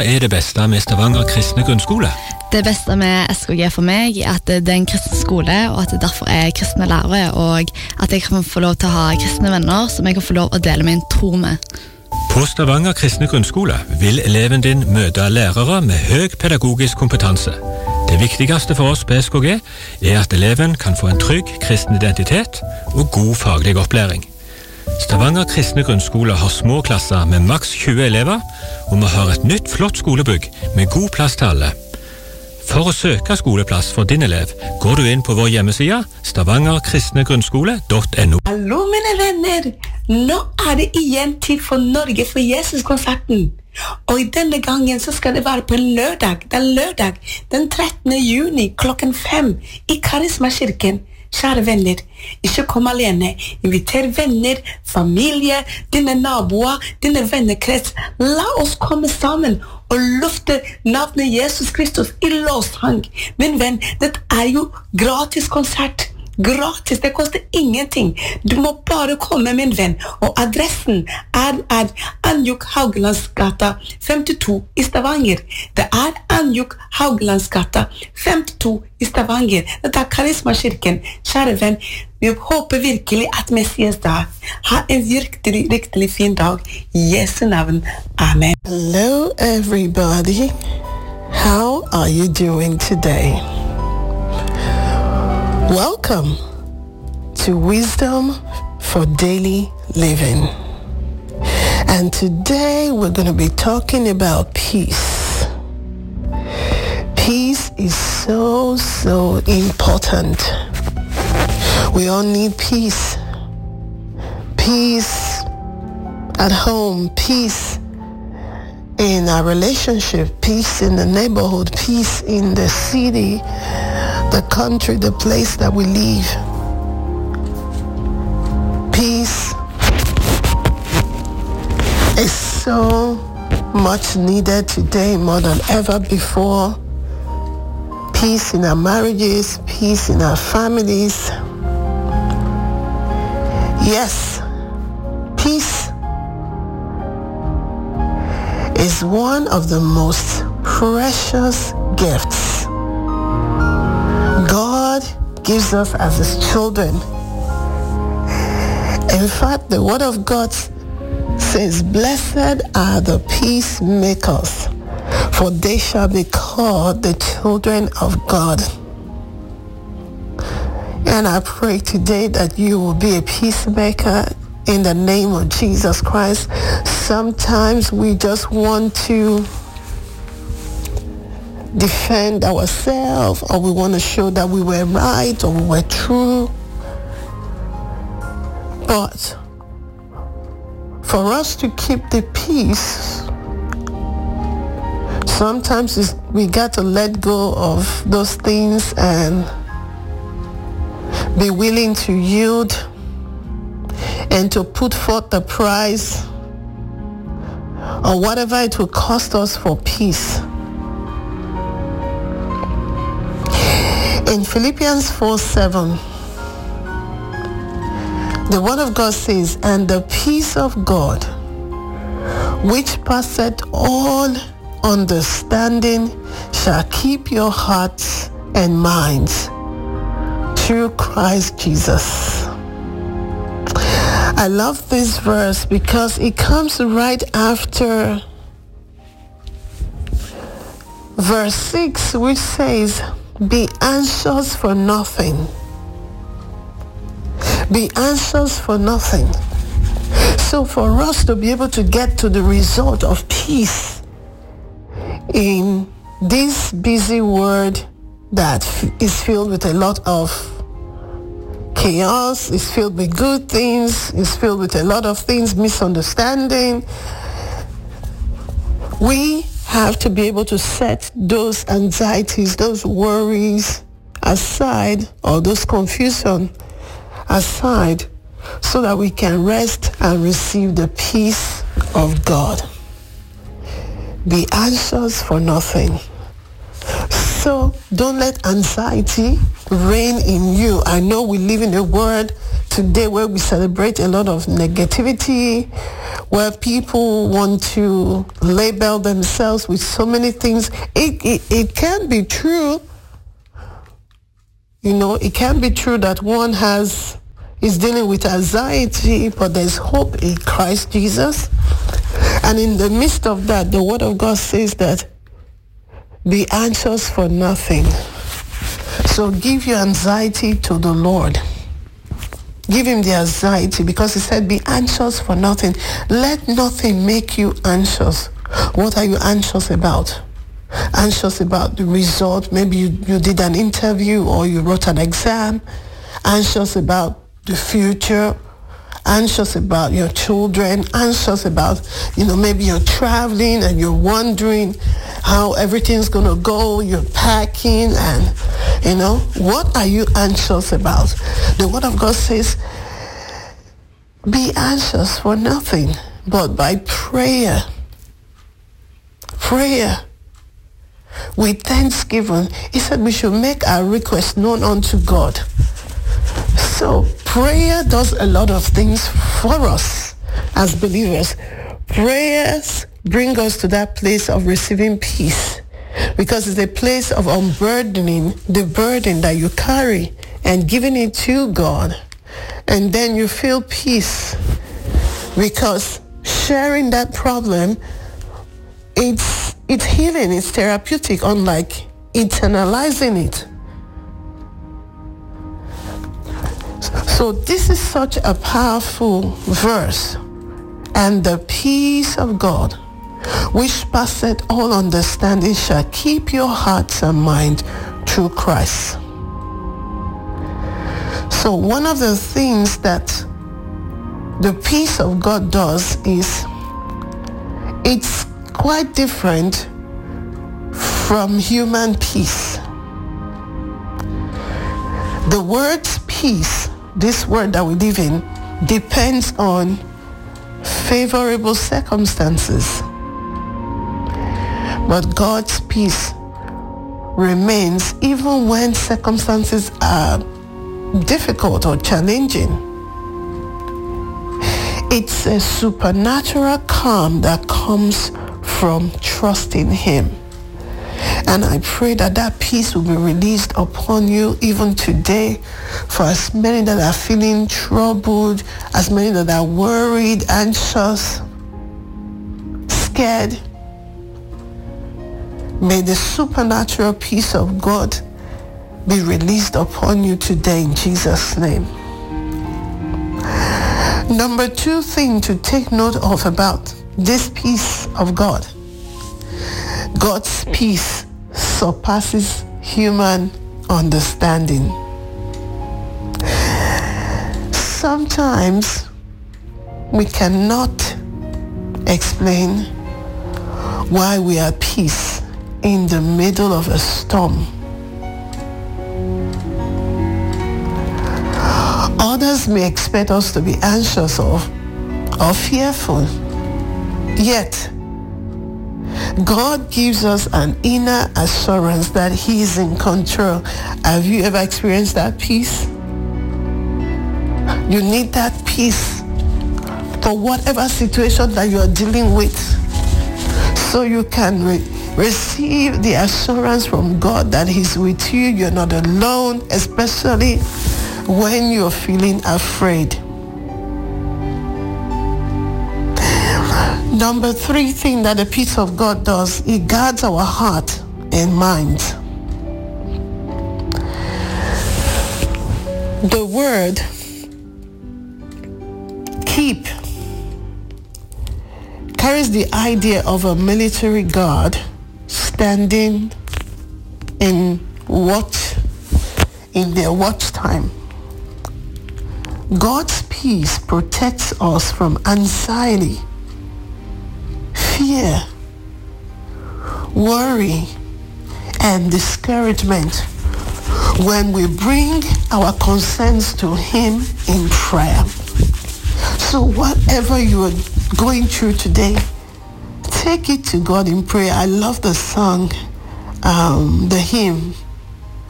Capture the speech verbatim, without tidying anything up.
er det beste med Stavanger kristne grunnskole? Det beste med S K G for meg er at det er en kristen skole, og at det derfor er kristne lærere, og at jeg kan få lov til å ha kristne venner som jeg kan få lov å dele min tro med. På Stavanger kristne grunnskole vil eleven din møte lærere med høy pedagogisk kompetanse. Det viktigste for oss på S K G er at eleven kan få en trygg kristen identitet og god faglig opplæring. Stavanger kristne grunnskole har små klasser med maks tjue elever, og vi har et nytt flott skolebygg med god plass til alle. For å søke skoleplass for din elev, går du inn på vår hjemmeside stavanger kristne grunnskole punktum no. Hallo mine venner, nå er det igjen tid for Norge for Jesus-konserten. Og denne gangen så skal det være på en lørdag, det er lørdag, den trettende juni klokken fem i Karisma-kirken. Kjære venner, ikke kom alene. Inviter venner, familie, dine naboer, dine vennekrets. La oss komme sammen og lufte navnet Jesus Kristus i lovsang. Min venn, det er jo gratis konsert. Gratis, det koster ingenting. Du må bare komme, min venn. Og adressen er, er Anjuk Hauglandsgata femtito i Stavanger. Det er Anjuk Hauglandsgata femtito i Stavanger. Det er Karisma-kirken. Kjære venn, vi håper virkelig at vi ses da. Ha en virkelig, virkelig fin dag. I Jesu navn. Amen. Hello everybody. How are you doing today? Welcome to Wisdom for Daily Living. And today we're going to be talking about peace. Peace is so, so important. We all need peace. Peace at home, peace in our relationship, peace in the neighborhood, peace in the city, the country, the place that we live. Peace is so much needed today more than ever before. Peace in our marriages, peace in our families. Yes, peace is one of the most precious gifts God gives us as his children. In fact, the word of God says, blessed are the peacemakers, for they shall be called the children of God. And I pray today that you will be a peacemaker in the name of Jesus Christ. Sometimes we just want to defend ourselves, or we want to show that we were right or we were true. But for us to keep the peace, sometimes it's, we got to let go of those things and be willing to yield and to put forth the price or whatever it will cost us for peace. In Philippians four seven, the word of God says, and the peace of God, which passeth all understanding, shall keep your hearts and minds through Christ Jesus. I love this verse because it comes right after verse six, which says, be anxious for nothing. Be anxious for nothing. So for us to be able to get to the result of peace in this busy world that is filled with a lot of chaos, is filled with good things, is filled with a lot of things, misunderstanding, we have to be able to set those anxieties, those worries aside, or those confusion aside, so that we can rest and receive the peace of God. Be anxious for nothing. So don't let anxiety reign in you. I know we live in a world today where we celebrate a lot of negativity, where people want to label themselves with so many things. It, it, it can be true. You know, it can be true that one has is dealing with anxiety, but there's hope in Christ Jesus. And in the midst of that, the Word of God says that be anxious for nothing. So give your anxiety to the Lord. Give him the anxiety, because he said be anxious for nothing. Let nothing make you anxious. What are you anxious about? Anxious about the result. Maybe you, you did an interview or you wrote an exam. Anxious about the future. Anxious about your children. Anxious about, you know, maybe you're traveling and you're wondering how everything's going to go. You're packing and, you know, what are you anxious about? The Word of God says, be anxious for nothing, but by prayer. Prayer. With thanksgiving. He said we should make our request known unto God. So prayer does a lot of things for us as believers. Prayers bring us to that place of receiving peace, because it's a place of unburdening the burden that you carry and giving it to God. And then you feel peace, because sharing that problem, it's it's healing, it's therapeutic, unlike internalizing it. So this is such a powerful verse. And the peace of God, which passeth all understanding, shall keep your hearts and mind through Christ. So one of the things that the peace of God does is it's quite different from human peace. The word peace, this word that we live in, depends on favorable circumstances. But God's peace remains even when circumstances are difficult or challenging. It's a supernatural calm that comes from trusting him. And I pray that that peace will be released upon you even today, for as many that are feeling troubled, as many that are worried, anxious, scared. May the supernatural peace of God be released upon you today in Jesus' name. Number two thing to take note of about this peace of God. God's peace surpasses human understanding. Sometimes we cannot explain why we are at peace in the middle of a storm. Others may expect us to be anxious or, or fearful. Yet, God gives us an inner assurance that he is in control. Have you ever experienced that peace? You need that peace for whatever situation that you are dealing with, so you can re- receive the assurance from God that he's with you. You're not alone, especially when you're feeling afraid. Number three thing that the peace of God does, it guards our heart and mind. The word keep carries the idea of a military guard standing in watch, in their watch time. God's peace protects us from anxiety, fear, worry, and discouragement when we bring our concerns to him in prayer. So whatever you are going through today, take it to God in prayer. I love the song, um, the hymn,